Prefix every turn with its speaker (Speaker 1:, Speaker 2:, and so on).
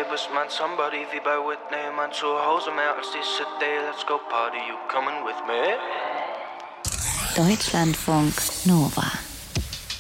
Speaker 1: bist mein Somebody wie bei Whitney. Mein Zuhause mehr als die City. Let's go party, you coming with me?
Speaker 2: Deutschlandfunk Nova.